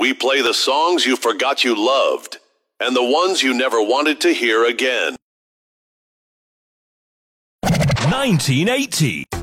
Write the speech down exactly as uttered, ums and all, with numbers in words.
We play the songs you forgot you loved and the ones you never wanted to hear again. nineteen eighty.